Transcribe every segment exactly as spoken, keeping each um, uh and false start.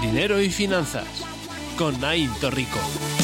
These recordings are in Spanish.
Dinero y finanzas con Naín Torrico.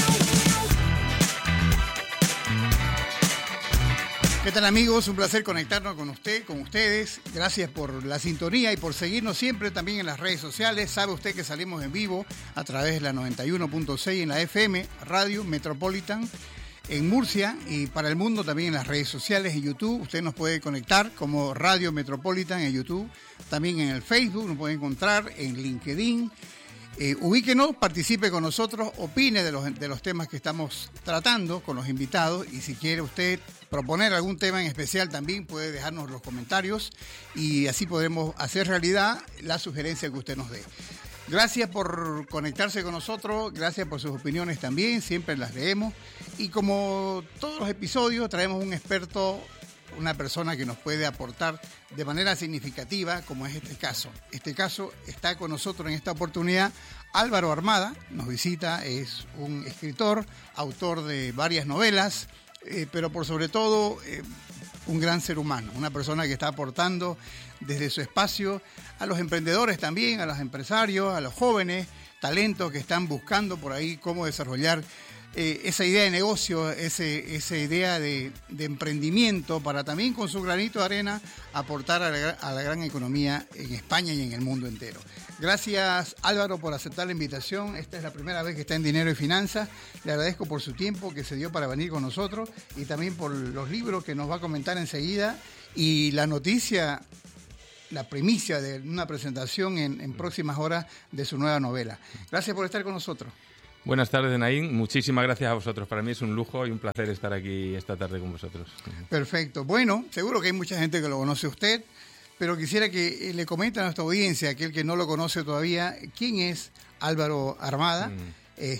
¿Qué tal, amigos? Un placer conectarnos con usted, con ustedes. Gracias por la sintonía y por seguirnos siempre también en las redes sociales. Sabe usted que salimos en vivo a través de la noventa y uno punto seis en la F M, Radio Metropolitan, en Murcia, y para el mundo también en las redes sociales, en YouTube. Usted nos puede conectar como Radio Metropolitan en YouTube, también en el Facebook, nos puede encontrar en LinkedIn. Eh, ubíquenos, participe con nosotros, opine de los, de los temas que estamos tratando con los invitados, y si quiere usted proponer algún tema en especial también puede dejarnos los comentarios y así podremos hacer realidad la sugerencia que usted nos dé. Gracias por conectarse con nosotros, gracias por sus opiniones también, siempre las leemos, y como todos los episodios traemos un experto, una persona que nos puede aportar de manera significativa, como es este caso. Este caso está con nosotros en esta oportunidad Álvaro Armada, nos visita, es un escritor, autor de varias novelas, eh, pero por sobre todo eh, un gran ser humano, una persona que está aportando desde su espacio a los emprendedores también, a los empresarios, a los jóvenes, talentos que están buscando por ahí cómo desarrollar Eh, esa idea de negocio, ese, esa idea de, de emprendimiento, para también con su granito de arena aportar a la, a la gran economía en España y en el mundo entero. Gracias, Álvaro, por aceptar la invitación. Esta es la primera vez que está en Dinero y Finanzas. Le agradezco por su tiempo que se dio para venir con nosotros y también por los libros que nos va a comentar enseguida y la noticia, la primicia de una presentación en, en próximas horas de su nueva novela. Gracias por estar con nosotros. Buenas tardes, Naín. Muchísimas gracias a vosotros. Para mí es un lujo y un placer estar aquí esta tarde con vosotros. Perfecto. Bueno, seguro que hay mucha gente que lo conoce a usted, pero quisiera que le comente a nuestra audiencia, aquel que no lo conoce todavía, quién es Álvaro Armada, mm.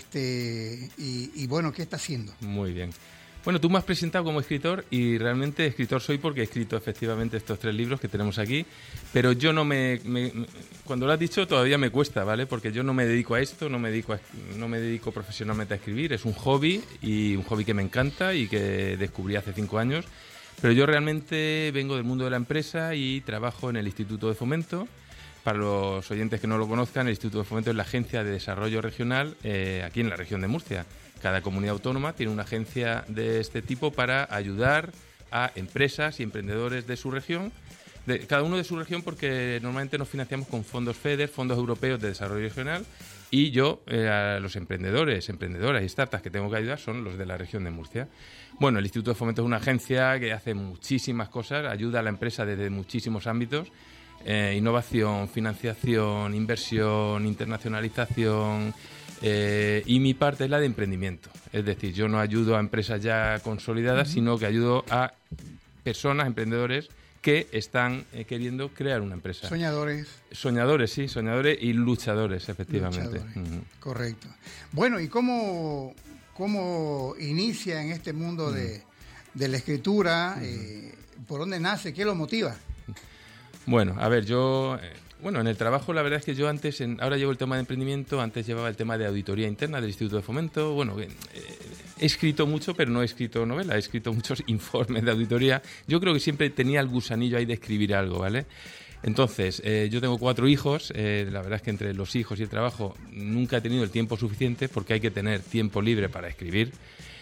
este y, y bueno, ¿qué está haciendo? Muy bien. Bueno, tú me has presentado como escritor y realmente escritor soy porque he escrito efectivamente estos tres libros que tenemos aquí, pero yo no me, me cuando lo has dicho todavía me cuesta, ¿vale? Porque yo no me dedico a esto, no me dedico a, no me dedico profesionalmente a escribir, es un hobby y un hobby que me encanta y que descubrí hace cinco años, pero yo realmente vengo del mundo de la empresa y trabajo en el Instituto de Fomento. Para los oyentes que no lo conozcan, el Instituto de Fomento es la agencia de desarrollo regional eh, aquí en la región de Murcia. Cada comunidad autónoma tiene una agencia de este tipo para ayudar a empresas y emprendedores de su región, de cada uno de su región, porque normalmente nos financiamos con fondos FEDER, fondos europeos de desarrollo regional, y yo, eh, a los emprendedores, emprendedoras y startups que tengo que ayudar son los de la región de Murcia. Bueno, el Instituto de Fomento es una agencia que hace muchísimas cosas, ayuda a la empresa desde muchísimos ámbitos, eh, innovación, financiación, inversión, internacionalización. Eh, y mi parte es la de emprendimiento, es decir, yo no ayudo a empresas ya consolidadas, uh-huh. sino que ayudo a personas, emprendedores que están eh, queriendo crear una empresa. Soñadores. Soñadores, sí, soñadores y luchadores, efectivamente. Luchadores. Uh-huh. Correcto. Bueno, ¿y cómo, cómo inicia en este mundo uh-huh. de, de la escritura? Uh-huh. Eh, ¿Por dónde nace? ¿Qué lo motiva? Bueno, a ver, yo... Eh, Bueno, en el trabajo la verdad es que yo antes, en, ahora llevo el tema de emprendimiento, antes llevaba el tema de auditoría interna del Instituto de Fomento. Bueno, eh, he escrito mucho, pero no he escrito novela, he escrito muchos informes de auditoría. Yo creo que siempre tenía el gusanillo ahí de escribir algo, ¿vale? Entonces, eh, yo tengo cuatro hijos, eh, la verdad es que entre los hijos y el trabajo nunca he tenido el tiempo suficiente porque hay que tener tiempo libre para escribir.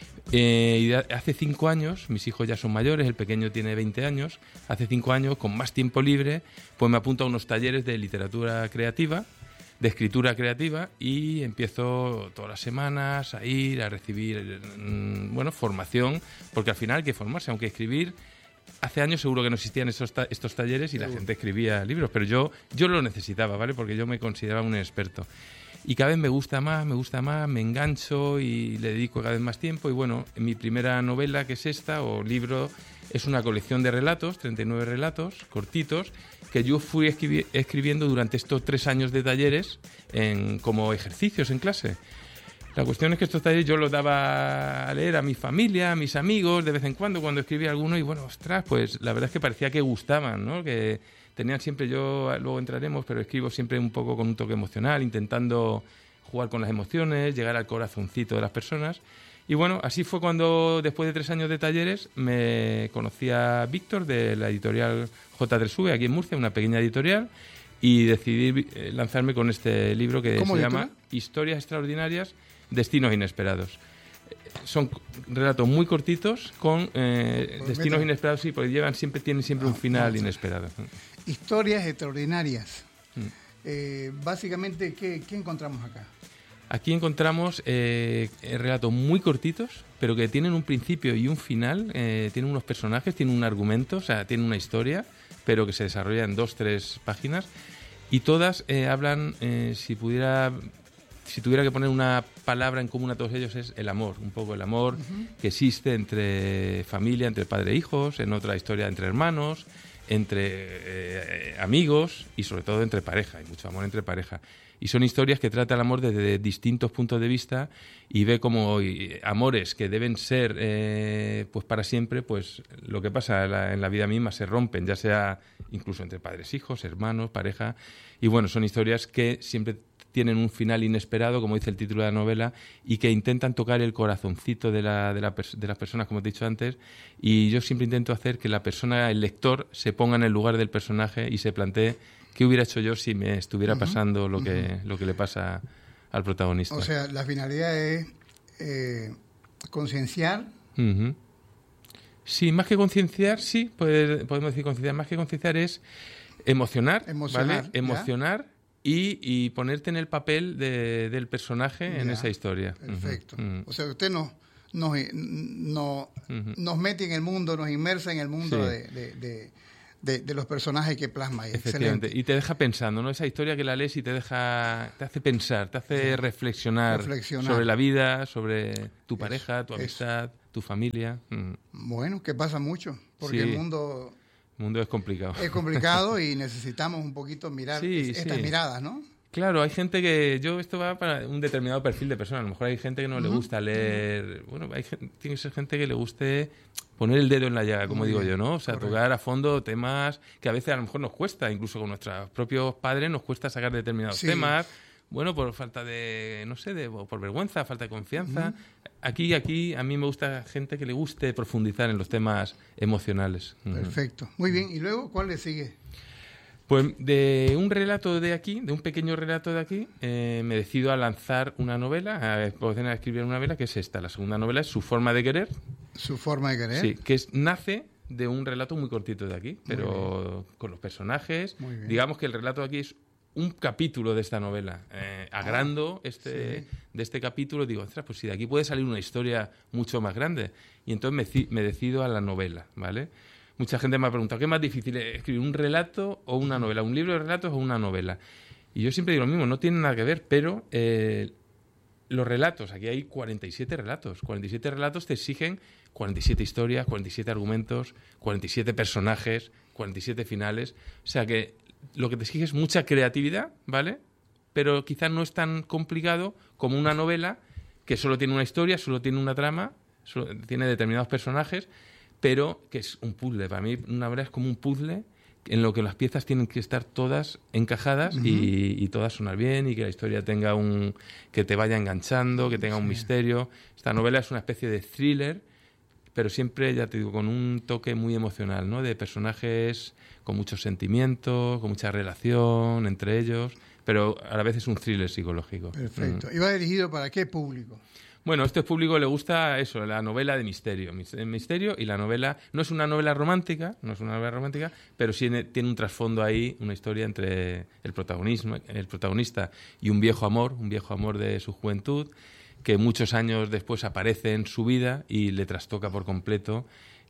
Eh, y hace cinco años, mis hijos ya son mayores, el pequeño tiene veinte años, hace cinco años, con más tiempo libre, pues me apunto a unos talleres de literatura creativa, de escritura creativa, y empiezo todas las semanas a ir a recibir, mmm, bueno, formación, porque al final hay que formarse, aunque escribir, hace años seguro que no existían estos, ta- estos talleres y la gente escribía libros, pero yo, yo lo necesitaba, ¿vale? Porque yo me consideraba un experto. Y cada vez me gusta más, me gusta más, me engancho y le dedico cada vez más tiempo. Y bueno, mi primera novela, que es esta, o libro, es una colección de relatos, treinta y nueve relatos cortitos, que yo fui escribi- escribiendo durante estos tres años de talleres en, como ejercicios en clase. La cuestión es que estos talleres yo los daba a leer a mi familia, a mis amigos, de vez en cuando, cuando escribía alguno, y bueno, ostras, pues la verdad es que parecía que gustaban, ¿no? Que tenían siempre, yo luego entraremos, pero escribo siempre un poco con un toque emocional, intentando jugar con las emociones, llegar al corazoncito de las personas. Y bueno, así fue cuando, después de tres años de talleres, me conocí a Víctor de la editorial J tres V aquí en Murcia, una pequeña editorial, y decidí eh, lanzarme con este libro que se ¿Cómo llama titula? Historias extraordinarias, destinos inesperados. Son relatos muy cortitos con eh, Pues destinos mira. inesperados, sí, porque llevan siempre tienen siempre Ah, un final no. inesperado. Historias extraordinarias. Mm. Eh, básicamente, ¿qué, ¿qué encontramos acá? Aquí encontramos eh, relatos muy cortitos, pero que tienen un principio y un final, eh, tienen unos personajes, tienen un argumento, o sea, tienen una historia, pero que se desarrolla en dos, tres páginas, y todas eh, hablan, eh, si pudiera, si tuviera que poner una palabra en común a todos ellos, es el amor, un poco el amor uh-huh. que existe entre familia, entre padre e hijos, en otra historia entre hermanos, entre eh, amigos y sobre todo entre pareja, hay mucho amor entre pareja. Y son historias que tratan el amor desde distintos puntos de vista y ve como amores que deben ser eh, pues para siempre, pues lo que pasa en la, en la vida misma se rompen, ya sea incluso entre padres, hijos, hermanos, pareja. Y bueno, son historias que siempre tienen un final inesperado, como dice el título de la novela, y que intentan tocar el corazoncito de, la, de, la, de las personas, como te he dicho antes. Y yo siempre intento hacer que la persona, el lector, se ponga en el lugar del personaje y se plantee ¿qué hubiera hecho yo si me estuviera uh-huh, pasando lo que, uh-huh. lo que le pasa al protagonista? O sea, la finalidad es eh, concienciar. Uh-huh. Sí, más que concienciar, sí, puede, podemos decir concienciar. Más que concienciar es emocionar, emocionar ¿vale? Emocionar y, y ponerte en el papel de, del personaje ya. En esa historia. Perfecto. Uh-huh. O sea, usted nos, nos, nos, uh-huh. nos mete en el mundo, nos inmersa en el mundo sí. de... de, de De, de los personajes que plasma ahí. Efectivamente. Excelente. Y te deja pensando, ¿no? Esa historia que la lees y te deja, te hace pensar, te hace reflexionar, reflexionar sobre la vida, sobre tu eso, pareja, tu amistad, eso. Tu familia. Mm. Bueno, que pasa mucho, porque sí. el mundo... El mundo es complicado. Es complicado y necesitamos un poquito mirar sí, estas sí. miradas, ¿no? Claro, hay gente que... Yo esto va para un determinado perfil de persona. A lo mejor hay gente que no uh-huh. le gusta leer... Uh-huh. Bueno, hay, tiene que ser gente que le guste poner el dedo en la llaga, como Muy digo bien. yo, ¿no? O sea, Correcto. Tocar a fondo temas que a veces a lo mejor nos cuesta, incluso con nuestros propios padres nos cuesta sacar determinados sí. temas. Bueno, por falta de... No sé, de, por vergüenza, falta de confianza. Uh-huh. Aquí, aquí, a mí me gusta gente que le guste profundizar en los temas emocionales. Perfecto. Uh-huh. Muy bien. ¿Y luego cuál le sigue? Pues de un relato de aquí, de un pequeño relato de aquí, eh, me decido a lanzar una novela, a, a escribir una novela que es esta. La segunda novela es Su forma de querer. Su forma de querer. Sí, que es, nace de un relato muy cortito de aquí, pero con los personajes. Digamos que el relato de aquí es un capítulo de esta novela. Eh, agrando ah, este, sí. de este capítulo, digo, ostras, pues si de aquí puede salir una historia mucho más grande. Y entonces me, me decido a la novela, ¿vale? Mucha gente me ha preguntado, ¿qué es más difícil, escribir un relato o una novela? ¿Un libro de relatos o una novela? Y yo siempre digo lo mismo, no tiene nada que ver, pero eh, los relatos, aquí hay cuarenta y siete relatos. cuarenta y siete relatos te exigen cuarenta y siete historias, cuarenta y siete argumentos, cuarenta y siete personajes, cuarenta y siete finales. O sea que lo que te exige es mucha creatividad, ¿vale? Pero quizás no es tan complicado como una novela que solo tiene una historia, solo tiene una trama, solo tiene determinados personajes, pero que es un puzzle. Para mí una novela es como un puzzle en lo que las piezas tienen que estar todas encajadas uh-huh. y, y todas sonar bien y que la historia tenga un... que te vaya enganchando, que tenga sí. un misterio. Esta novela es una especie de thriller, pero siempre, ya te digo, con un toque muy emocional, ¿no? De personajes con mucho sentimiento, con mucha relación entre ellos, pero a la vez es un thriller psicológico. Perfecto. ¿Y va dirigido para qué público? Bueno, a este público le gusta eso, la novela de misterio. Misterio y la novela... No es una novela romántica, no es una novela romántica, pero sí tiene un trasfondo ahí, una historia entre el protagonismo, el protagonista y un viejo amor, un viejo amor de su juventud, que muchos años después aparece en su vida y le trastoca por completo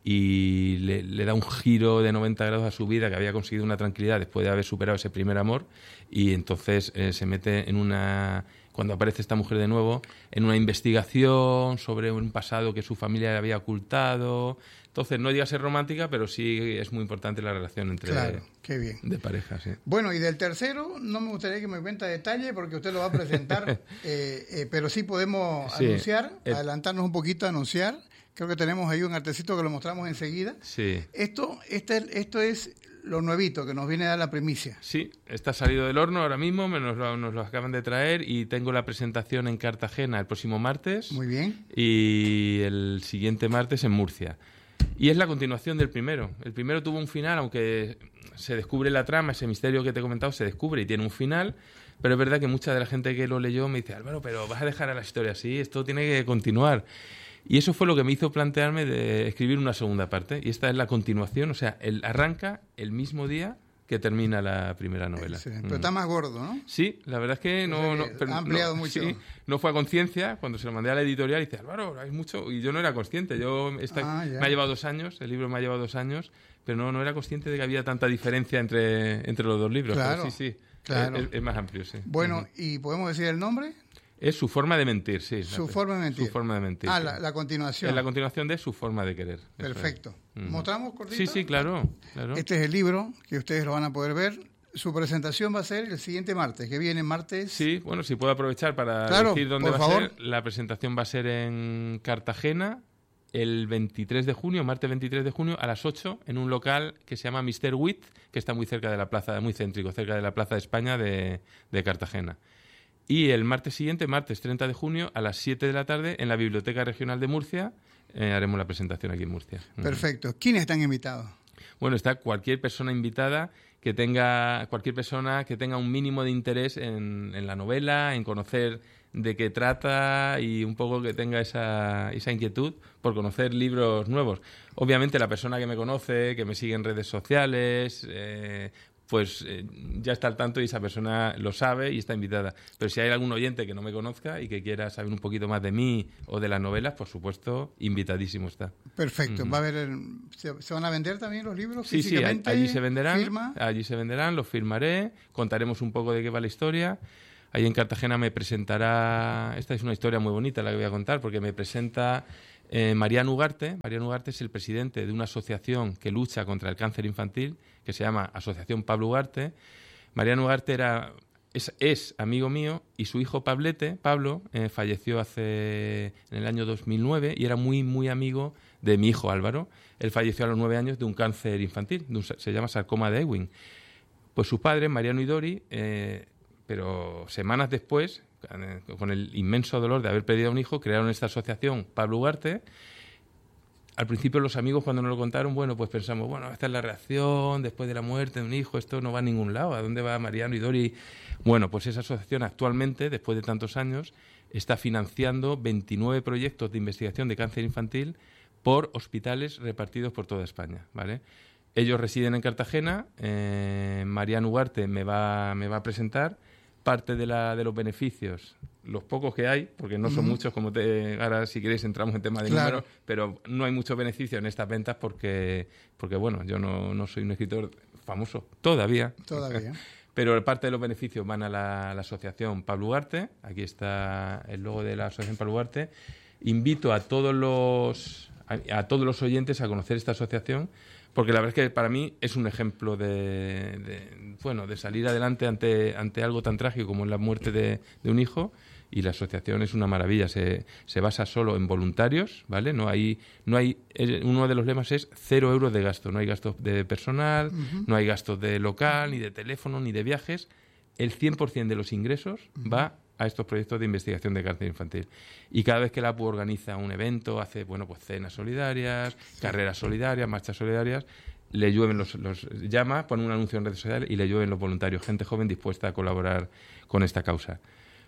y le, le da un giro de noventa grados a su vida, que había conseguido una tranquilidad después de haber superado ese primer amor, y entonces eh, se mete en una... cuando aparece esta mujer de nuevo, en una investigación sobre un pasado que su familia le había ocultado. Entonces, no llega a ser romántica, pero sí es muy importante la relación entre... Claro, qué bien. De pareja, sí. Bueno, y del tercero, no me gustaría que me cuente detalle, porque usted lo va a presentar, eh, eh, pero sí podemos sí, anunciar, el... adelantarnos un poquito a anunciar. Creo que tenemos ahí un artecito que lo mostramos enseguida. Sí. Esto, este, esto es... lo nuevito, que nos viene a dar la primicia. Sí, está salido del horno ahora mismo, nos lo, nos lo acaban de traer y tengo la presentación en Cartagena el próximo martes. Muy bien. Y el siguiente martes en Murcia. Y es la continuación del primero. El primero tuvo un final, aunque se descubre la trama, ese misterio que te he comentado se descubre y tiene un final, pero es verdad que mucha de la gente que lo leyó me dice, Álvaro, pero vas a dejar a la historia así, esto tiene que continuar. Y eso fue lo que me hizo plantearme de escribir una segunda parte. Y esta es la continuación, o sea, el, arranca el mismo día que termina la primera novela. Sí, pero está más gordo, ¿no? Sí, la verdad es que no... O sea no que pero, ha ampliado no, mucho. Sí, no fue a conciencia. Cuando se lo mandé a la editorial, dice, Álvaro, hay mucho... Y yo no era consciente. Yo esta, ah, me ha llevado dos años, el libro me ha llevado dos años, pero no, no era consciente de que había tanta diferencia entre, entre los dos libros. Claro, pero sí, sí, claro. Es, es más amplio, sí. Bueno, uh-huh. ¿y podemos decir el nombre? Es Su forma de mentir, sí. Su la, forma de mentir. Su forma de mentir. Ah, sí. la, la continuación. Es la continuación de Su forma de querer. Perfecto. Es. Uh-huh. ¿Mostramos cortito? Sí, sí, claro, claro. Este es el libro que ustedes lo van a poder ver. Su presentación va a ser el siguiente martes, que viene martes. Sí, bueno, si puedo aprovechar para claro, decir dónde va favor. a ser. La presentación va a ser en Cartagena el veintitrés de junio, martes veintitrés de junio, a las ocho, en un local que se llama mister Witt, que está muy cerca de la plaza, muy céntrico, cerca de la Plaza de España de, de Cartagena. Y el martes siguiente, martes treinta de junio, a las siete de la tarde, en la Biblioteca Regional de Murcia, eh, haremos la presentación aquí en Murcia. Perfecto. ¿Quiénes están invitados? Bueno, está cualquier persona invitada que tenga, cualquier persona que tenga un mínimo de interés en, en la novela, en conocer de qué trata y un poco que tenga esa, esa inquietud por conocer libros nuevos. Obviamente la persona que me conoce, que me sigue en redes sociales, eh, pues eh, ya está al tanto y esa persona lo sabe y está invitada. Pero si hay algún oyente que no me conozca y que quiera saber un poquito más de mí o de las novelas, por supuesto, invitadísimo está. Perfecto. Uh-huh. ¿Va a haber el, se, ¿Se van a vender también los libros sí, físicamente? Sí, allí se venderán. ¿Firma? Allí se venderán, los firmaré, contaremos un poco de qué va la historia. Ahí en Cartagena me presentará... Esta es una historia muy bonita la que voy a contar, porque me presenta eh, Mariano Ugarte. Mariano Ugarte es el presidente de una asociación que lucha contra el cáncer infantil, que se llama Asociación Pablo Ugarte. Mariano Ugarte era, es, es amigo mío y su hijo Pablete, Pablo, eh, falleció hace en el año dos mil nueve y era muy, muy amigo de mi hijo Álvaro. Él falleció a los nueve años de un cáncer infantil, de un, se llama sarcoma de Ewing. Pues sus padres, Mariano y Dori, eh, pero semanas después, con el inmenso dolor de haber perdido a un hijo, crearon esta asociación Pablo Ugarte. Al principio los amigos cuando nos lo contaron, bueno, pues pensamos, bueno, esta es la reacción después de la muerte de un hijo, esto no va a ningún lado, ¿a dónde va Mariano y Dori? Bueno, pues esa asociación actualmente, después de tantos años, está financiando veintinueve proyectos de investigación de cáncer infantil por hospitales repartidos por toda España, ¿vale? Ellos residen en Cartagena, eh, Mariano Ugarte me va, me va a presentar parte de, la, de los beneficios, los pocos que hay, porque no son uh-huh. muchos, como te, ahora si queréis entramos en tema de claro. números, pero no hay mucho beneficio en estas ventas porque, porque bueno, yo no, no soy un escritor famoso todavía. Todavía. Pero parte de los beneficios van a la, la asociación Pablo Ugarte, aquí está el logo de la asociación Pablo Ugarte. Invito a todos los, a, a todos los oyentes a conocer esta asociación, porque la verdad es que para mí es un ejemplo de, de bueno de salir adelante ante ante algo tan trágico como es la muerte de, de un hijo, y la asociación es una maravilla. Se, se basa solo en voluntarios, ¿vale? No hay no hay uno de los lemas es cero euros de gasto, no hay gastos de personal, uh-huh. no hay gastos de local, ni de teléfono, ni de viajes. El cien por ciento de los ingresos uh-huh. va a estos proyectos de investigación de cáncer infantil. Y cada vez que la A P U organiza un evento, hace bueno pues cenas solidarias, sí. carreras solidarias, marchas solidarias, le llueven los, los llama, pone un anuncio en redes sociales y le llueven los voluntarios, gente joven dispuesta a colaborar con esta causa.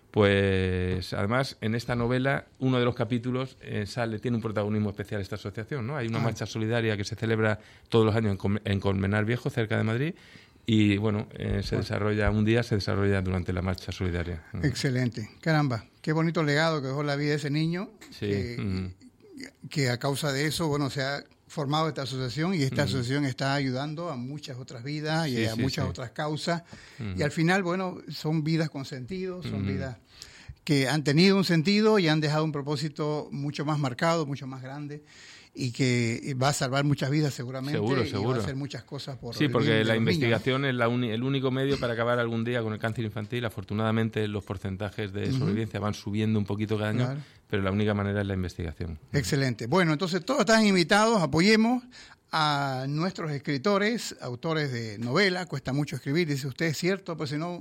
Pues además en esta novela uno de los capítulos eh, sale tiene un protagonismo especial esta asociación, ¿no? Hay una ah. marcha solidaria que se celebra todos los años en, Com- en Colmenar Viejo, cerca de Madrid. Y bueno, eh, se desarrolla un día, se desarrolla durante la marcha solidaria. Excelente. Caramba, qué bonito legado que dejó la vida de ese niño. Sí. Que, Mm. que a causa de eso, bueno, se ha formado esta asociación y esta Mm. asociación está ayudando a muchas otras vidas y sí, a sí, muchas sí. otras causas. Mm. Y al final, bueno, son vidas con sentido, son Mm. vidas que han tenido un sentido y han dejado un propósito mucho más marcado, mucho más grande, y que va a salvar muchas vidas seguramente. Seguro, y seguro. va a hacer muchas cosas por Sí, el porque bien de la los investigación niños. es la uni- el único medio para acabar algún día con el cáncer infantil. Afortunadamente los porcentajes de sobrevivencia uh-huh. van subiendo un poquito cada año, claro. pero la única manera es la investigación. Excelente. Bueno, entonces todos están invitados, apoyemos a nuestros escritores, autores de novela. Cuesta mucho escribir, dice usted, es cierto, pues si no...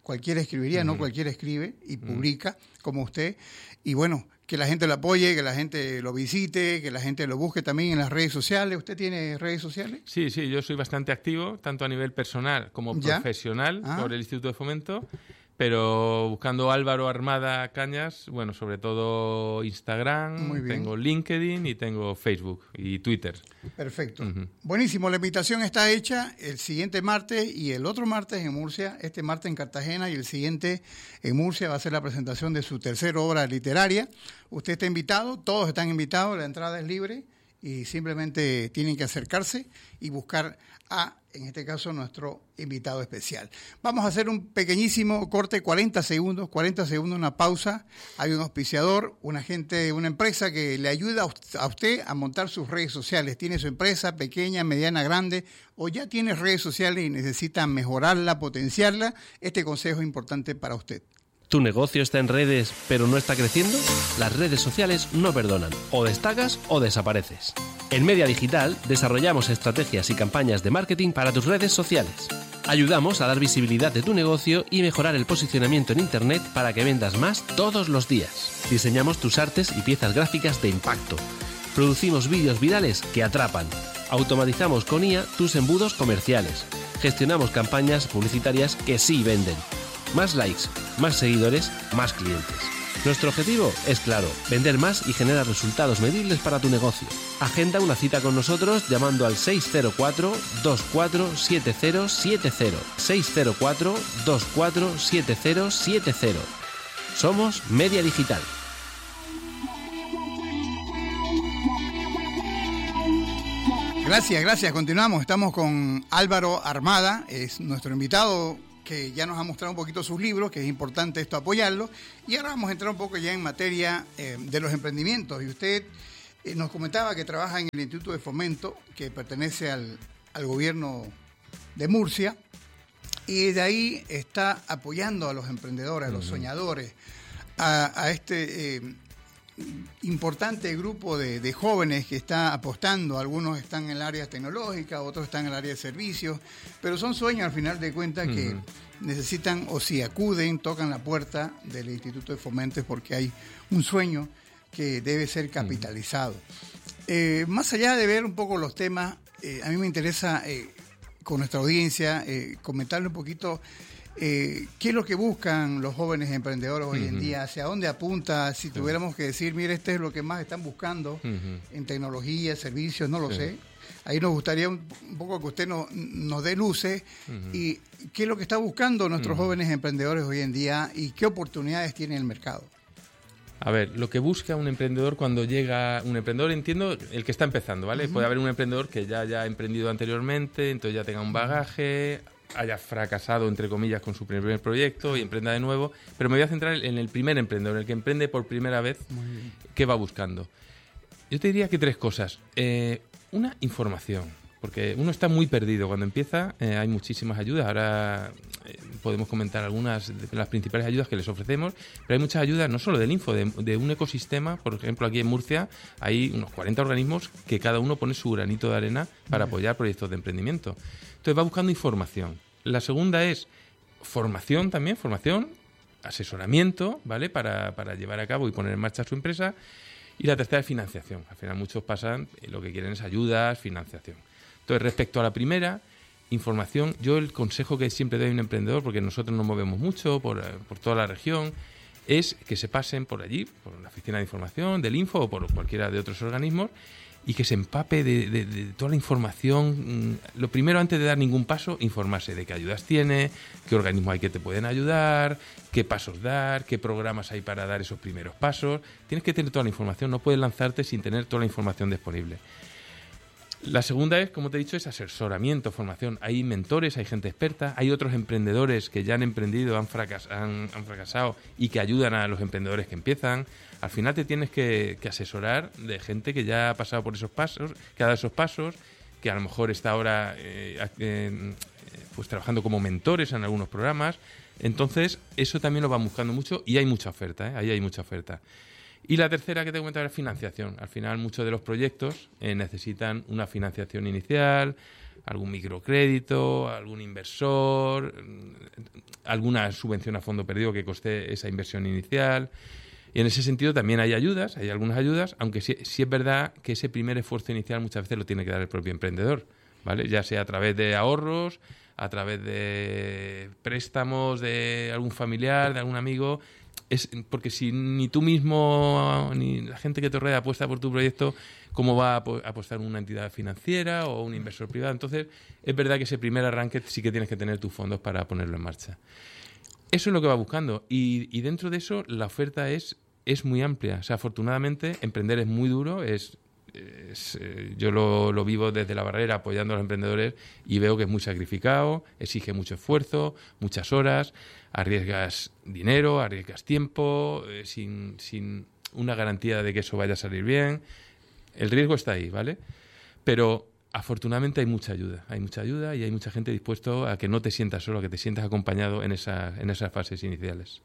cualquiera escribiría, uh-huh. no cualquiera escribe y uh-huh. publica como usted. Y bueno, que la gente lo apoye, que la gente lo visite, que la gente lo busque también en las redes sociales. ¿Usted tiene redes sociales? Sí, sí, yo soy bastante activo, tanto a nivel personal como ¿Ya? profesional ah. por el Instituto de Fomento. Pero buscando Álvaro Armada Cañas, bueno, sobre todo Instagram, tengo LinkedIn y tengo Facebook y Twitter. Perfecto. Uh-huh. Buenísimo, la invitación está hecha el siguiente martes y el otro martes en Murcia, este martes en Cartagena y el siguiente en Murcia va a ser la presentación de su tercera obra literaria. Usted está invitado, todos están invitados, la entrada es libre y simplemente tienen que acercarse y buscar a, en este caso, nuestro invitado especial. Vamos a hacer un pequeñísimo corte, cuarenta segundos, cuarenta segundos, una pausa. Hay un auspiciador, una gente, una empresa que le ayuda a usted a montar sus redes sociales. Tiene su empresa pequeña, mediana, grande, o ya tiene redes sociales y necesita mejorarla, potenciarla. Este consejo es importante para usted. ¿Tu negocio está en redes pero no está creciendo? Las redes sociales no perdonan. O destacas o desapareces. En Media Digital desarrollamos estrategias y campañas de marketing para tus redes sociales. Ayudamos a dar visibilidad de tu negocio y mejorar el posicionamiento en Internet para que vendas más todos los días. Diseñamos tus artes y piezas gráficas de impacto. Producimos vídeos virales que atrapan. Automatizamos con I A tus embudos comerciales. Gestionamos campañas publicitarias que sí venden. Más likes, más seguidores, más clientes. Nuestro objetivo es claro, vender más y generar resultados medibles para tu negocio. Agenda una cita con nosotros llamando al seis cero cuatro, dos cuatro siete cero siete cero. seis cero cuatro, dos cuatro siete cero siete cero. Somos Media Digital. Gracias, gracias. Continuamos. Estamos con Álvaro Armada, es nuestro invitado que ya nos ha mostrado un poquito sus libros, que es importante esto apoyarlo. Y ahora vamos a entrar un poco ya en materia eh, de los emprendimientos. Y usted eh, nos comentaba que trabaja en el Instituto de Fomento, que pertenece al, al gobierno de Murcia, y de ahí está apoyando a los emprendedores, a los uh-huh. soñadores, a, a este eh, importante grupo de, de jóvenes que está apostando. Algunos están en el área tecnológica, otros están en el área de servicios, pero son sueños al final de cuentas uh-huh. que necesitan, o si acuden, tocan la puerta del Instituto de Fomento, es porque hay un sueño que debe ser capitalizado. Uh-huh. Eh, más allá de ver un poco los temas, eh, a mí me interesa eh, con nuestra audiencia eh, comentarle un poquito Eh, ¿qué es lo que buscan los jóvenes emprendedores hoy uh-huh. en día? ¿Hacia dónde apunta? Si tuviéramos que decir, mire, este es lo que más están buscando uh-huh. en tecnología, servicios, no lo sí. sé. Ahí nos gustaría un, un poco que usted no, nos dé luces uh-huh. y qué es lo que está buscando nuestros uh-huh. jóvenes emprendedores hoy en día y qué oportunidades tiene el mercado. A ver, lo que busca un emprendedor cuando llega... Un emprendedor, entiendo, el que está empezando, ¿vale? Uh-huh. Puede haber un emprendedor que ya haya emprendido anteriormente, entonces ya tenga un bagaje, haya fracasado, entre comillas, con su primer proyecto y emprenda de nuevo. Pero me voy a centrar en el primer emprendedor, el que emprende por primera vez, ¿qué va buscando? Yo te diría que tres cosas. Eh, una, información. Porque uno está muy perdido. Cuando empieza eh, hay muchísimas ayudas. Ahora eh, podemos comentar algunas de las principales ayudas que les ofrecemos, pero hay muchas ayudas no solo del Info, de, de un ecosistema. Por ejemplo, aquí en Murcia hay unos cuarenta organismos que cada uno pone su granito de arena para apoyar proyectos de emprendimiento. Entonces va buscando información. La segunda es formación también, formación, asesoramiento, ¿vale? Para, para llevar a cabo y poner en marcha su empresa. Y la tercera es financiación. Al final muchos pasan, lo que quieren es ayudas, financiación. Entonces, respecto a la primera, información, yo el consejo que siempre doy a un emprendedor, porque nosotros nos movemos mucho por, por toda la región, es que se pasen por allí, por la oficina de información, del Info o por cualquiera de otros organismos, y que se empape de, de, de toda la información. Lo primero, antes de dar ningún paso, informarse de qué ayudas tiene, qué organismos hay que te pueden ayudar, qué pasos dar, qué programas hay para dar esos primeros pasos. Tienes que tener toda la información, no puedes lanzarte sin tener toda la información disponible. La segunda es, como te he dicho, es asesoramiento, formación. Hay mentores, hay gente experta, hay otros emprendedores que ya han emprendido, han, fracas- han, han fracasado y que ayudan a los emprendedores que empiezan. Al final te tienes que, que asesorar de gente que ya ha pasado por esos pasos, que ha dado esos pasos, que a lo mejor está ahora eh, eh, pues trabajando como mentores en algunos programas. Entonces, eso también lo van buscando mucho y hay mucha oferta, ¿eh? Ahí hay mucha oferta. Y la tercera que te comentaba es financiación. Al final, muchos de los proyectos eh, necesitan una financiación inicial, algún microcrédito, algún inversor, alguna subvención a fondo perdido que coste esa inversión inicial. Y en ese sentido también hay ayudas, hay algunas ayudas, aunque sí, sí es verdad que ese primer esfuerzo inicial muchas veces lo tiene que dar el propio emprendedor, ¿vale? Ya sea a través de ahorros, a través de préstamos de algún familiar, de algún amigo. Es porque si ni tú mismo ni la gente que te rodea apuesta por tu proyecto, ¿cómo va a apostar una entidad financiera o un inversor privado? Entonces, es verdad que ese primer arranque sí que tienes que tener tus fondos para ponerlo en marcha. Eso es lo que va buscando. Y, y dentro de eso, la oferta es, es muy amplia. O sea, afortunadamente, emprender es muy duro, es... Es, eh, yo lo, lo vivo desde la barrera apoyando a los emprendedores y veo que es muy sacrificado, exige mucho esfuerzo, muchas horas, arriesgas dinero, arriesgas tiempo, eh, sin, sin una garantía de que eso vaya a salir bien. El riesgo está ahí, ¿vale? Pero afortunadamente hay mucha ayuda, hay mucha ayuda y hay mucha gente dispuesta a que no te sientas solo, a que te sientas acompañado en, esa, en esas fases iniciales.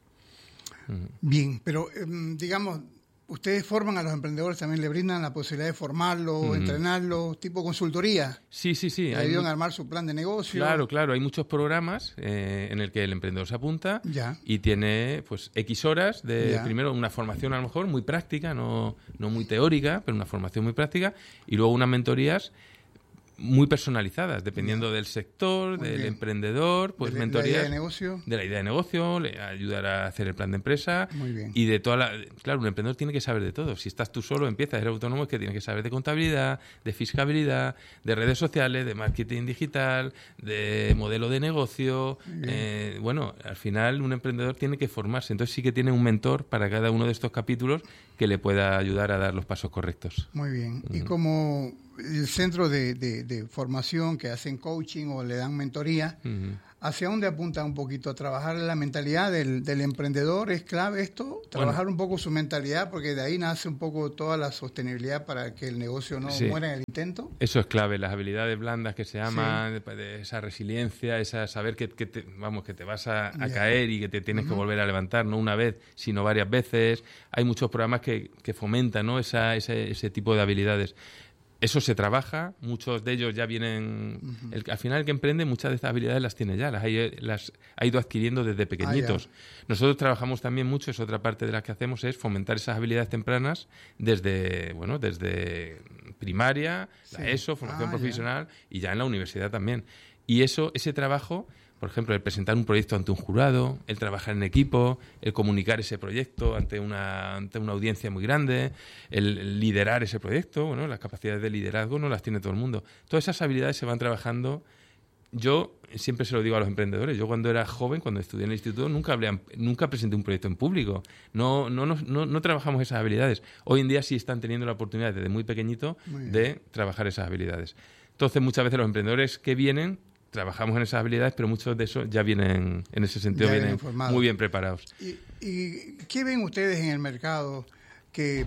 Bien, pero eh, digamos... ¿Ustedes forman a los emprendedores, también le brindan la posibilidad de formarlos, mm. entrenarlos, tipo consultoría? Sí, sí, sí. ¿Le ayudan a armar su plan de negocio? Claro, claro. Hay muchos programas eh, en el que el emprendedor se apunta ya. y tiene pues X horas de, ya. primero, una formación a lo mejor muy práctica, no, no muy teórica, pero una formación muy práctica, y luego unas mentorías muy personalizadas, dependiendo yeah. del sector, muy del bien. emprendedor, pues de, mentorías... ¿De la idea de negocio? De la idea de negocio, le ayudar a hacer el plan de empresa. Muy bien. Y de toda la... Claro, un emprendedor tiene que saber de todo. Si estás tú solo, empiezas a ser autónomo, es que tienes que saber de contabilidad, de fiscalidad, de redes sociales, de marketing digital, de modelo de negocio. Eh, bueno, al final un emprendedor tiene que formarse. Entonces sí que tiene un mentor para cada uno de estos capítulos que le pueda ayudar a dar los pasos correctos. Muy bien. Mm. Y como el centro de, de, de formación que hacen coaching o le dan mentoría, uh-huh. ¿hacia dónde apunta un poquito? ¿Trabajar la mentalidad del, del emprendedor? ¿Es clave esto? ¿Trabajar bueno. un poco su mentalidad? Porque de ahí nace un poco toda la sostenibilidad para que el negocio no sí. muera en el intento. Eso es clave, las habilidades blandas que se llaman, sí. de esa resiliencia, esa saber que, que, te, vamos, que te vas a, a yeah. caer y que te tienes uh-huh. que volver a levantar, no una vez, sino varias veces. Hay muchos programas que, que fomentan, ¿no? esa, ese, ese tipo de habilidades. Eso se trabaja, muchos de ellos ya vienen... Uh-huh. El, al final el que emprende muchas de estas habilidades las tiene ya, las, hay, las ha ido adquiriendo desde pequeñitos. Ah, Nosotros trabajamos también mucho, es otra parte de las que hacemos, es fomentar esas habilidades tempranas desde, bueno, desde primaria, sí. la ESO, formación ah, profesional ya. y ya en la universidad también. Y eso, ese trabajo... Por ejemplo, el presentar un proyecto ante un jurado, el trabajar en equipo, el comunicar ese proyecto ante una, ante una audiencia muy grande, el, el liderar ese proyecto, bueno, las capacidades de liderazgo no las tiene todo el mundo. Todas esas habilidades se van trabajando. Yo siempre se lo digo a los emprendedores. Yo cuando era joven, cuando estudié en el instituto, nunca hablé, nunca presenté un proyecto en público. No, no, no, no, no trabajamos esas habilidades. Hoy en día sí están teniendo la oportunidad desde muy pequeñito muy de trabajar esas habilidades. Entonces, muchas veces los emprendedores que vienen... Trabajamos en esas habilidades, pero muchos de esos ya vienen, en ese sentido, ya vienen informados. Muy bien preparados. ¿Y, ¿Y qué ven ustedes en el mercado que,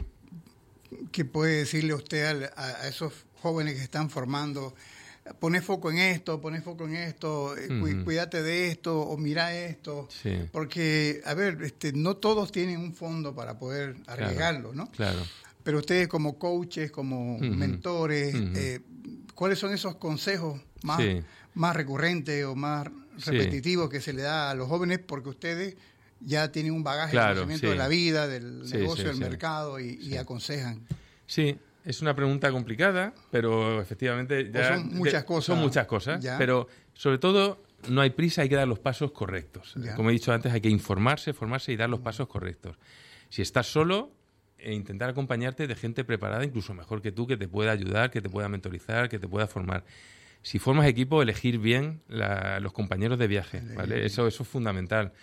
que puede decirle usted a, a esos jóvenes que están formando, poné foco en esto, poné foco en esto, uh-huh. cuídate de esto o mira esto? Sí. Porque, a ver, este, no todos tienen un fondo para poder arriesgarlo, claro, ¿no? Claro. Pero ustedes como coaches, como uh-huh. mentores, uh-huh. Eh, ¿cuáles son esos consejos más... Sí. más recurrente o más repetitivo sí. que se le da a los jóvenes, porque ustedes ya tienen un bagaje claro, de conocimiento sí. de la vida, del sí, negocio, sí, del sí. mercado y, sí. y aconsejan. Sí, es una pregunta complicada, pero efectivamente ya o son muchas de, cosas. Son muchas cosas, ya. Pero sobre todo no hay prisa, hay que dar los pasos correctos. Ya. Como he dicho antes, hay que informarse, formarse y dar los pasos correctos. Si estás solo, e intentar acompañarte de gente preparada, incluso mejor que tú, que te pueda ayudar, que te pueda mentorizar, que te pueda formar. Si formas equipo, elegir bien la, los compañeros de viaje, ¿vale? Eso, eso es fundamental.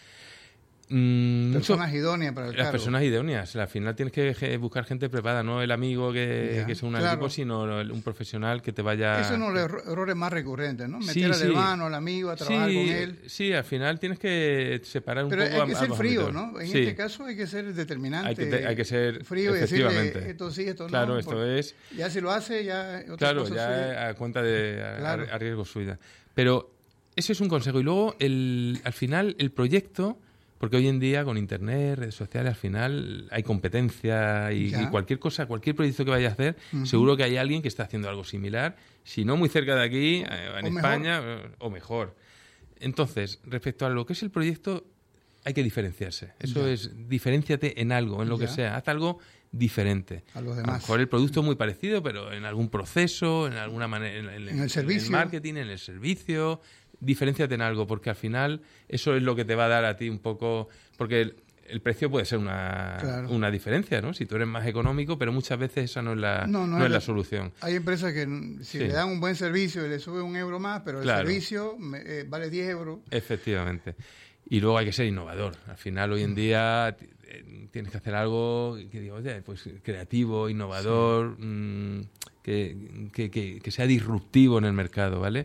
Mm, personas mucho, idóneas para el Las cargo. personas idóneas. Al final tienes que buscar gente preparada, no el amigo que, yeah, que es un claro. equipo, sino un profesional que te vaya... Esos son los errores más recurrentes, ¿no? Meter sí, al sí. hermano, al amigo, a trabajar sí, con él. Sí, al final tienes que separar un Pero poco... hay que a, ser a frío, ámbitos. ¿no? En sí. este caso hay que ser determinante. Hay que, te, hay que ser frío efectivamente. Y decirle esto sí, esto no. Claro, esto es... Ya si lo hace, ya... Claro, ya suya. A cuenta de... A, claro. a riesgo suya. Pero ese es un consejo. Y luego, el, al final, el proyecto... Porque hoy en día con internet, redes sociales, al final hay competencia y, y cualquier cosa, cualquier proyecto que vayas a hacer, uh-huh. seguro que hay alguien que está haciendo algo similar, si no muy cerca de aquí, eh, en o España, mejor. o mejor. Entonces, respecto a lo que es el proyecto, hay que diferenciarse. Eso ya. es, diferénciate en algo, en lo ya. que sea. Haz algo diferente. A los demás. A lo mejor el producto es muy parecido, pero en algún proceso, en alguna manera, en, en, en el servicio, en el marketing, en el servicio, diferénciate en algo, porque al final eso es lo que te va a dar a ti un poco, porque el, el precio puede ser una, claro. una diferencia, ¿no? Si tú eres más económico, pero muchas veces esa no es la, no, no no es la, la solución. Hay empresas que si sí. le dan un buen servicio y le sube un euro más, pero el claro. servicio eh, vale diez euros. Efectivamente. Y luego hay que ser innovador. Al final, hoy en día tienes que hacer algo que digo, oye, pues creativo, innovador, sí. mmm, que, que, que, que sea disruptivo en el mercado, ¿vale?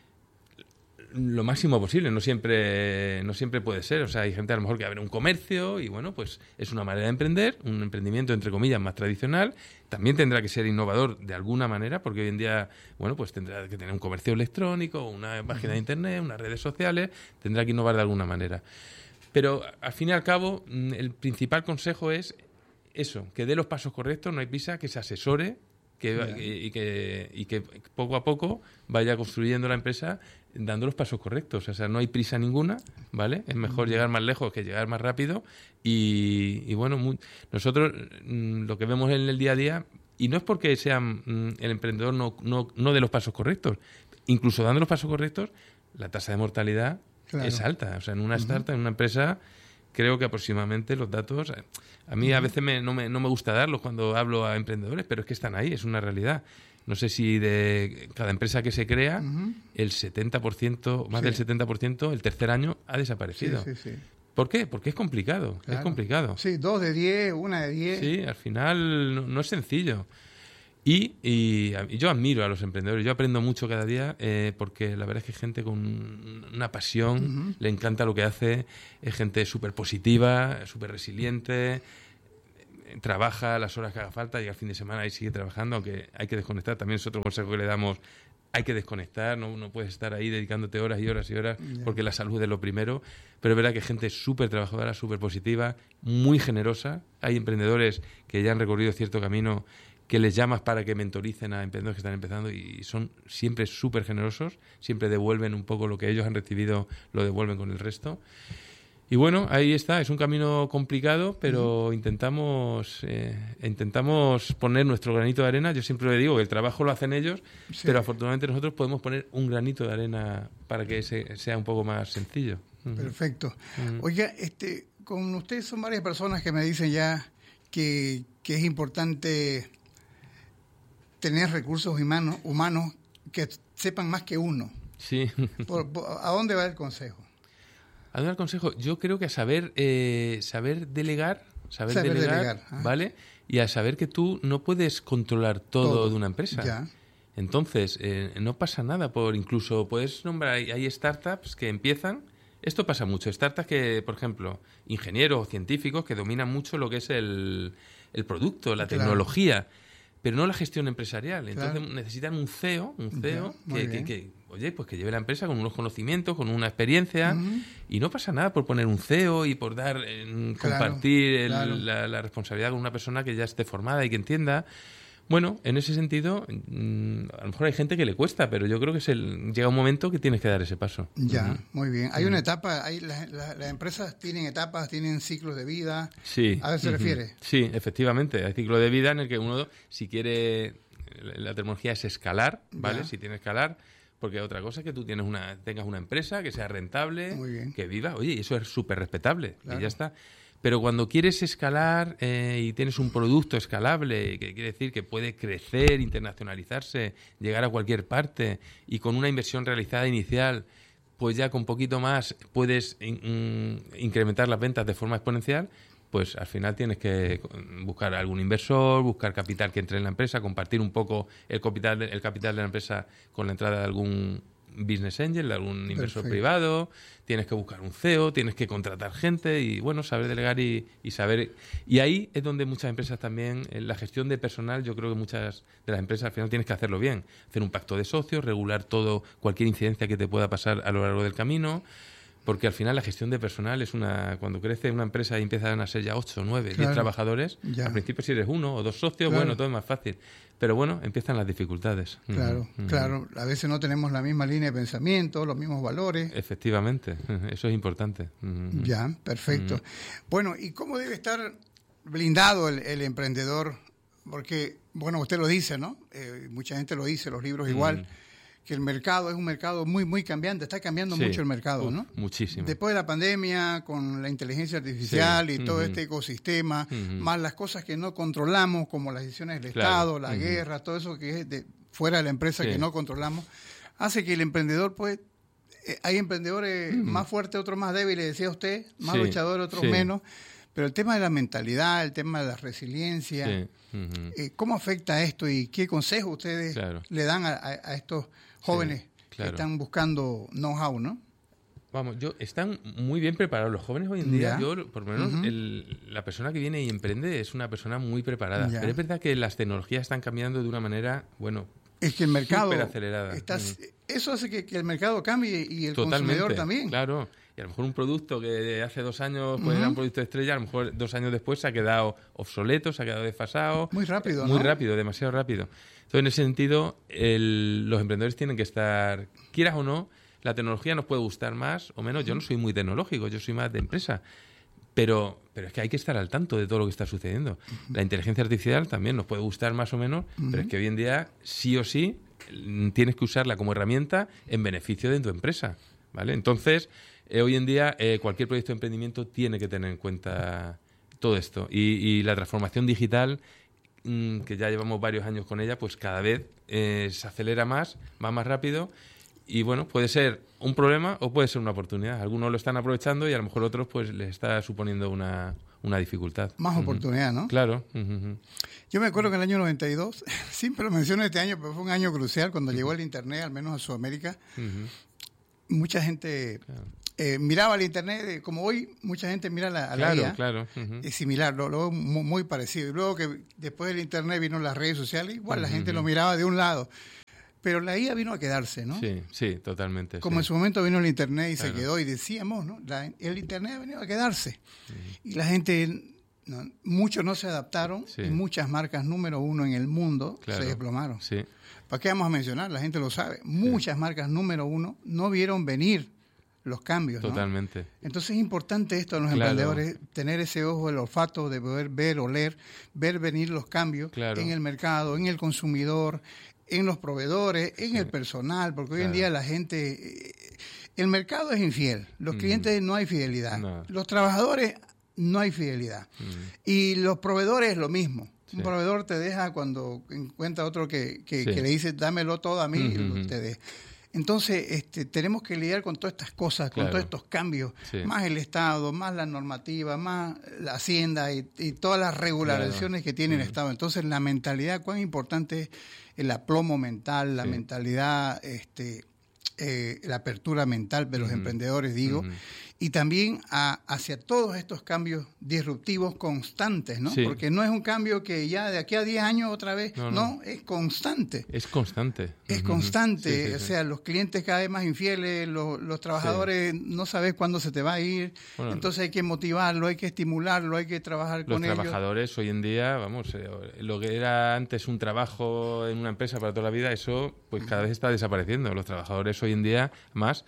Lo máximo posible, no siempre no siempre puede ser. O sea, hay gente a lo mejor que abre un comercio y bueno, pues es una manera de emprender, un emprendimiento entre comillas más tradicional. También tendrá que ser innovador de alguna manera, porque hoy en día, bueno, pues tendrá que tener un comercio electrónico, una página de internet, unas redes sociales, tendrá que innovar de alguna manera. Pero al fin y al cabo, el principal consejo es eso, que dé los pasos correctos, no hay prisa, que se asesore, que, yeah. y, y, que, y que poco a poco vaya construyendo la empresa dando los pasos correctos. O sea, no hay prisa ninguna, ¿vale? Es mejor mm. llegar más lejos que llegar más rápido. Y, y bueno, muy, nosotros mmm, lo que vemos en el día a día, y no es porque sea mmm, el emprendedor no, no, no dé los pasos correctos, incluso dando los pasos correctos, la tasa de mortalidad claro. es alta. O sea, en una uh-huh. startup, en una empresa, creo que aproximadamente los datos... A mí uh-huh. a veces me, no, me, no me gusta darlos cuando hablo a emprendedores, pero es que están ahí, es una realidad. No sé si de cada empresa que se crea, uh-huh. el setenta por ciento, más sí. del setenta por ciento, el tercer año ha desaparecido. Sí, sí, sí. ¿Por qué? Porque es complicado, claro. es complicado. Sí, dos de diez, una de diez. Sí, al final no, no es sencillo. Y, y, y yo admiro a los emprendedores, yo aprendo mucho cada día eh, porque la verdad es que hay gente con una pasión, uh-huh. le encanta lo que hace, es gente súper positiva, súper resiliente, trabaja las horas que haga falta, llega el fin de semana y sigue trabajando, aunque hay que desconectar. También es otro consejo que le damos, hay que desconectar, no, no puedes estar ahí dedicándote horas y horas y horas yeah. porque la salud es lo primero. Pero es verdad que hay gente súper trabajadora, súper positiva, muy generosa. Hay emprendedores que ya han recorrido cierto camino que les llamas para que mentoricen a emprendedores que están empezando y son siempre súper generosos, siempre devuelven un poco lo que ellos han recibido, lo devuelven con el resto. Y bueno, ahí está, es un camino complicado, pero uh-huh. intentamos eh, intentamos poner nuestro granito de arena. Yo siempre le digo que el trabajo lo hacen ellos, sí. pero afortunadamente nosotros podemos poner un granito de arena para que ese sea un poco más sencillo. Uh-huh. Perfecto. Uh-huh. Oiga, este, con ustedes son varias personas que me dicen ya que, que es importante tener recursos humanos, humanos que sepan más que uno. Sí. Por, por, ¿A dónde va el consejo? A dar consejo, yo creo que a saber eh, saber delegar, saber, saber delegar, delegar ah. ¿vale? Y a saber que tú no puedes controlar todo, todo. de una empresa. Ya. Entonces, eh, no pasa nada por incluso puedes nombrar, hay, hay startups que empiezan, esto pasa mucho, startups que, por ejemplo, ingenieros o científicos que dominan mucho lo que es el, el producto, la claro. tecnología, pero no la gestión empresarial. Entonces claro. necesitan un C E O, un C E O ya, que, que, que, oye, pues que lleve la empresa con unos conocimientos, con una experiencia, uh-huh. y no pasa nada por poner un C E O y por dar, eh, claro, compartir el, claro. la, la responsabilidad con una persona que ya esté formada y que entienda. Bueno, en ese sentido, mmm, a lo mejor hay gente que le cuesta, pero yo creo que es el, llega un momento que tienes que dar ese paso. Ya, uh-huh. muy bien. Hay uh-huh. una etapa, hay la, la, las empresas tienen etapas, tienen ciclos de vida. Sí. ¿A qué se uh-huh. refiere? Sí, efectivamente. Hay ciclo de vida en el que uno, si quiere, la terminología es escalar, ¿vale? Ya. Si tiene escalar, porque otra cosa es que tú tienes una, tengas una empresa que sea rentable, muy bien. que viva. Oye, y eso es súper respetable, claro. y ya está. Pero cuando quieres escalar eh, y tienes un producto escalable, que quiere decir que puede crecer, internacionalizarse, llegar a cualquier parte y con una inversión realizada inicial, pues ya con poquito más puedes in, in, incrementar las ventas de forma exponencial, pues al final tienes que buscar algún inversor, buscar capital que entre en la empresa, compartir un poco el capital de, el capital de la empresa con la entrada de algún business angel, de algún inversor Perfecto. privado, tienes que buscar un C E O, tienes que contratar gente y, bueno, saber delegar y, y saber... Y ahí es donde muchas empresas también, en la gestión de personal, yo creo que muchas de las empresas al final tienes que hacerlo bien, hacer un pacto de socios, regular todo, cualquier incidencia que te pueda pasar a lo largo del camino, Porque al final la gestión de personal es una... Cuando crece una empresa y empiezan a ser ya ocho, nueve, diez trabajadores, ya. Al principio si eres uno o dos socios, claro. bueno, todo es más fácil. Pero bueno, empiezan las dificultades. Claro, uh-huh. claro. A veces no tenemos la misma línea de pensamiento, los mismos valores. Efectivamente, eso es importante. Uh-huh. Ya, perfecto. Uh-huh. Bueno, ¿y cómo debe estar blindado el, el emprendedor? Porque, bueno, usted lo dice, ¿no? Eh, mucha gente lo dice, los libros uh-huh. igual. Que el mercado es un mercado muy, muy cambiante. Está cambiando sí. mucho el mercado, Uf, ¿no? Muchísimo. Después de la pandemia, con la inteligencia artificial sí. y uh-huh. todo este ecosistema, uh-huh. más las cosas que no controlamos, como las decisiones del claro. Estado, la uh-huh. guerra, todo eso que es de fuera de la empresa sí. que no controlamos, hace que el emprendedor, pues, eh, hay emprendedores uh-huh. más fuertes, otros más débiles, decía usted, más sí. luchadores, otros sí. menos. Pero el tema de la mentalidad, el tema de la resiliencia, sí. uh-huh. eh, ¿cómo afecta esto y qué consejos ustedes claro. le dan a, a, a estos jóvenes sí, claro. que están buscando know-how, ¿no? Vamos, yo están muy bien preparados. Los jóvenes hoy en día, ya. yo por lo menos uh-huh. el, la persona que viene y emprende es una persona muy preparada. Ya. Pero es verdad que las tecnologías están cambiando de una manera, bueno, es que el mercado súper acelerada. Está, uh-huh. Eso hace que, que el mercado cambie y el Totalmente, consumidor también. Claro. Y a lo mejor un producto que hace dos años pues uh-huh. era un producto de estrella, a lo mejor dos años después se ha quedado obsoleto, se ha quedado desfasado. Muy rápido, Muy ¿no? rápido, demasiado rápido. Entonces, en ese sentido, el, los emprendedores tienen que estar, quieras o no, la tecnología nos puede gustar más o menos. Yo no soy muy tecnológico, yo soy más de empresa. Pero, pero es que hay que estar al tanto de todo lo que está sucediendo. Uh-huh. La inteligencia artificial también nos puede gustar más o menos, uh-huh. pero es que hoy en día, sí o sí, tienes que usarla como herramienta en beneficio de tu empresa, ¿vale? Entonces, eh, hoy en día, eh, cualquier proyecto de emprendimiento tiene que tener en cuenta todo esto. Y, y la transformación digital, mmm, que ya llevamos varios años con ella, pues cada vez eh, se acelera más, va más rápido. Y bueno, puede ser un problema o puede ser una oportunidad. Algunos lo están aprovechando y a lo mejor otros pues les está suponiendo una, una dificultad. Más uh-huh. oportunidad, ¿no? Claro. Uh-huh. Yo me acuerdo que en el año noventa y dos, siempre lo menciono este año, pero fue un año crucial cuando uh-huh. llegó el Internet, al menos a Sudamérica. Uh-huh. Mucha gente claro. eh, miraba el Internet, como hoy mucha gente mira la, a la claro, I A. Claro, uh-huh. Es similar, lo, lo muy, muy parecido. Y luego que después del Internet vino las redes sociales, igual uh-huh. la gente lo miraba de un lado. Pero la I A vino a quedarse, ¿no? Sí, sí, totalmente. Como sí. en su momento vino el Internet y claro. se quedó, y decíamos, ¿no? La, el Internet ha venido a quedarse. Uh-huh. Y la gente, no, muchos no se adaptaron, sí. y muchas marcas número uno en el mundo claro. se desplomaron. Sí. ¿Para qué vamos a mencionar? La gente lo sabe. Muchas sí. marcas número uno no vieron venir los cambios, Totalmente. ¿no? Entonces es importante esto en los claro. emprendedores, tener ese ojo, el olfato de poder ver, oler, ver venir los cambios claro. en el mercado, en el consumidor, en los proveedores, en sí. el personal, porque claro. hoy en día la gente, el mercado es infiel, los mm. clientes no hay fidelidad, no. los trabajadores no hay fidelidad, mm. y los proveedores es lo mismo. Sí. Un proveedor te deja cuando encuentra otro que, que, sí. que le dice dámelo todo a mí, mm-hmm. y te deja. Entonces, este, tenemos que lidiar con todas estas cosas, claro. con todos estos cambios, sí. más el Estado, más la normativa, más la Hacienda y, y todas las regularizaciones claro. que tiene uh-huh. el Estado. Entonces, la mentalidad, cuán importante es el aplomo mental, la sí. mentalidad, este, eh, la apertura mental de los uh-huh. emprendedores, digo, uh-huh. y también a, hacia todos estos cambios disruptivos constantes, ¿no? Sí. Porque no es un cambio que ya de aquí a diez años otra vez, no, no. no es constante. Es constante. Es constante, sí, sí, o sea, sí. los clientes cada vez más infieles, los, los trabajadores sí. no sabes cuándo se te va a ir, bueno, entonces hay que motivarlo, hay que estimularlo, hay que trabajar con ellos. Los trabajadores hoy en día, vamos, eh, lo que era antes un trabajo en una empresa para toda la vida, eso pues cada vez está desapareciendo. Los trabajadores hoy en día, más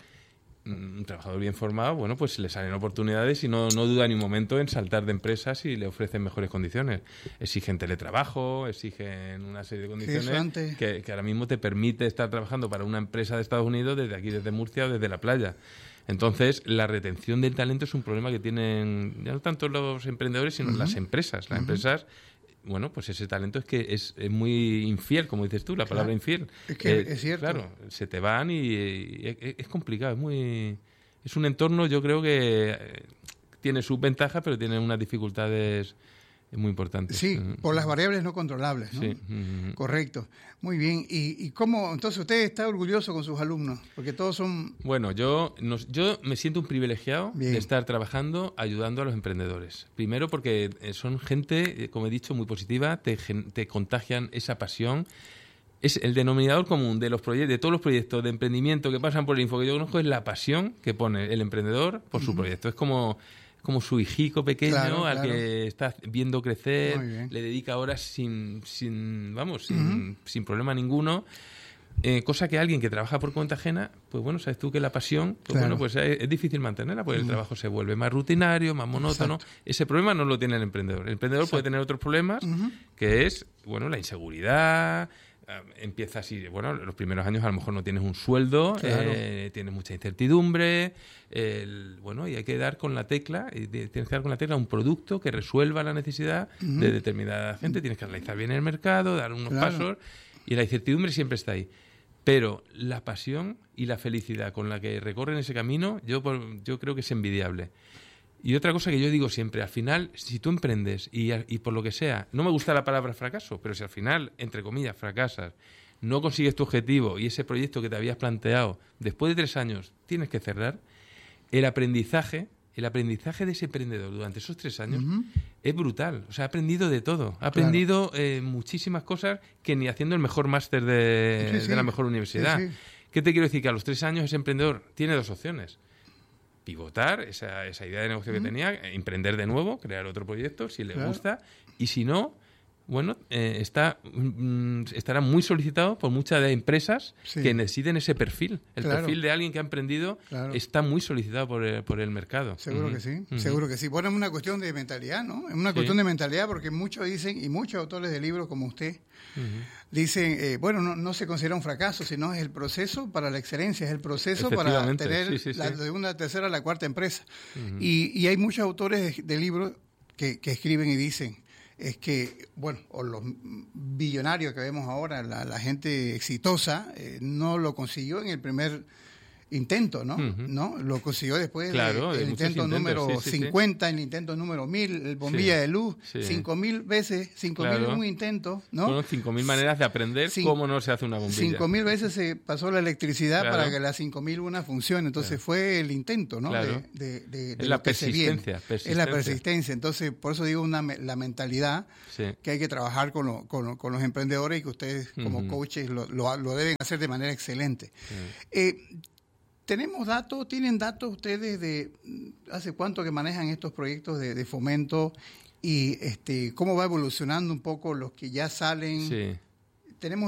un trabajador bien formado, bueno, pues le salen oportunidades y no, no duda ni un momento en saltar de empresas y le ofrecen mejores condiciones. Exigen teletrabajo, exigen una serie de condiciones que, que ahora mismo te permite estar trabajando para una empresa de Estados Unidos desde aquí, desde Murcia o desde la playa. Entonces, la retención del talento es un problema que tienen ya no tanto los emprendedores, sino uh-huh. las empresas. Las uh-huh. empresas, bueno, pues ese talento es que es, es muy infiel, como dices tú, la palabra claro. infiel. Es que eh, es cierto. Claro, se te van y, y es, es complicado, es muy... Es un entorno, yo creo que tiene sus ventajas, pero tiene unas dificultades muy importantes. Sí, uh-huh. por las variables no controlables, ¿no? Sí. Uh-huh. Correcto. Muy bien. ¿Y, y cómo, entonces usted está orgulloso con sus alumnos? Porque todos son... Bueno, yo, nos, yo me siento un privilegiado bien. de estar trabajando, ayudando a los emprendedores. Primero porque son gente, como he dicho, muy positiva, te, te contagian esa pasión. es el denominador común de los proyectos, de todos los proyectos de emprendimiento que pasan por el Info que yo conozco, es la pasión que pone el emprendedor por uh-huh. su proyecto. Es como... como su hijico pequeño claro, al claro. que está viendo crecer, le dedica horas sin, sin vamos, sin, uh-huh. sin problema ninguno. Eh, cosa que alguien que trabaja por cuenta ajena, pues bueno, sabes tú que la pasión, pues claro. bueno, pues es, es difícil mantenerla, porque uh-huh. el trabajo se vuelve más rutinario, más monótono. Exacto. Ese problema no lo tiene el emprendedor. El emprendedor Exacto. puede tener otros problemas, uh-huh. que es, bueno, la inseguridad. Empieza así, bueno, los primeros años a lo mejor no tienes un sueldo, claro. eh, tienes mucha incertidumbre, el, bueno, y hay que dar con la tecla, y tienes que dar con la tecla un producto que resuelva la necesidad uh-huh. de determinada gente, tienes que analizar bien el mercado, dar unos claro. pasos, y la incertidumbre siempre está ahí. Pero la pasión y la felicidad con la que recorren ese camino, yo, yo creo que es envidiable. Y otra cosa que yo digo siempre, al final, si tú emprendes y, y por lo que sea, no me gusta la palabra fracaso, pero si al final, entre comillas, fracasas, no consigues tu objetivo y ese proyecto que te habías planteado, después de tres años tienes que cerrar, el aprendizaje, el aprendizaje de ese emprendedor durante esos tres años uh-huh. es brutal. O sea, ha aprendido de todo. Ha aprendido claro. eh, muchísimas cosas que ni haciendo el mejor máster de, sí, sí. de la mejor universidad. Sí, sí. ¿Qué te quiero decir? Que a los tres años ese emprendedor tiene dos opciones. Pivotar esa, esa idea de negocio mm. que tenía, emprender de nuevo, crear otro proyecto, si le claro. gusta, y si no, bueno, eh, está mm, estará muy solicitado por muchas de empresas sí. que necesiten ese perfil. El claro. perfil de alguien que ha emprendido claro. está muy solicitado por el, por el mercado. Seguro uh-huh. que sí, uh-huh. seguro que sí. Bueno, es una cuestión de mentalidad, ¿no? Es una sí. cuestión de mentalidad porque muchos dicen, y muchos autores de libros como usted, uh-huh. dicen, eh, bueno, no, no se considera un fracaso, sino es el proceso para la excelencia, es el proceso para tener sí, sí, sí. la segunda, la tercera, la cuarta empresa. Uh-huh. Y, y hay muchos autores de, de libros que, que escriben y dicen, es que, bueno, o los billonarios que vemos ahora, la, la gente exitosa, eh, no lo consiguió en el primer intento, ¿no? Uh-huh. ¿no? Lo consiguió después claro, del de intento número sí, sí, cincuenta, sí. el intento número mil, el bombilla sí, de luz, sí. cinco mil veces, cinco mil claro. un intento, ¿no? Bueno, cinco mil maneras de aprender Cin- cómo no se hace una bombilla. Cinco mil veces se pasó la electricidad claro. para que la cinco mil una funcione, entonces claro. fue el intento, ¿no? Claro. De, de, de, de es la persistencia, persistencia. Es la persistencia, entonces por eso digo una, la mentalidad sí. que hay que trabajar con, lo, con, con los emprendedores y que ustedes como uh-huh. coaches lo, lo, lo deben hacer de manera excelente. Uh-huh. Eh, ¿Tenemos datos, tienen datos ustedes de hace cuánto que manejan estos proyectos de, de fomento y este cómo va evolucionando un poco los que ya salen? Sí. Tenemos